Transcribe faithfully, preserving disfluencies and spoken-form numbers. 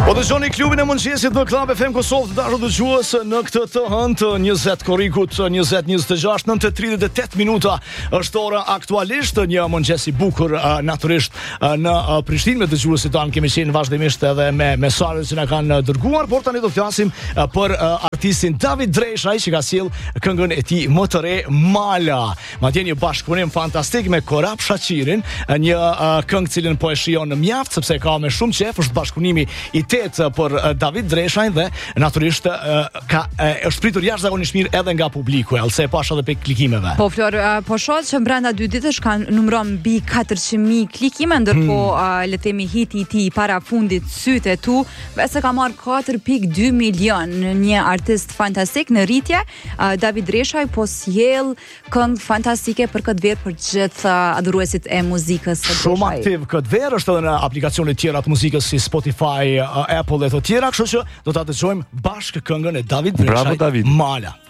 Po dëgjoni klubin e mëngjesit në Club F M Kosovë, të dashur dëgjues, në këtë të hënë të njëzet korrikut, njëzet njëzet e gjashtë, nëntë e tridhjet e tetë minuta është ora aktualisht, një mëngjes i bukur uh, natyrisht uh, në uh, Prishtinë. Me dëgjuesit tanë kemi qenë vazhdimisht edhe me mesazhet që na kanë dërguar, por tani do të flasim uh, për uh, artistin David Dreshaj, që ka sjell këngën e tij më të re, Mala. Madje një bashkëpunim fantastik me Korap Shaqirin, një uh, këngë cilën po e shijon në mjaft sepse ka me shumë qejf, është bashkëpunimi i për David Dreshajn dhe natyrisht ka është pritur jashtëzakonisht mirë edhe nga publiku, else e pash edhe pe klikimeve. Po Flor, po shoh që brenda dy ditësh kanë numëron mbi katërqind mijë klikime, ndërkohë hmm. le të themi hiti i tij para fundit Sytë e tu, vetë ka marrë katër pikë dy milion, një artist fantastik në rritje. David Dreshaj po sjell këngë fantastike për këtë vit për gjithë adhuruesit e muzikës së Shumë aktiv këtë verë, është edhe në aplikacione tjera të muzikës si Spotify, Apple e të tjera, kështu që do ta dëgjojmë bashkë këngën e David Dreshaj, Mala.